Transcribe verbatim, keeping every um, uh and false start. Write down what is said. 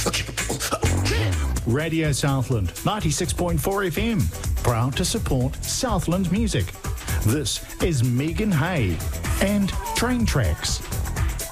Radio Southland, ninety-six point four F M, proud to support Southland music. This is Megan Hay and Train Tracks.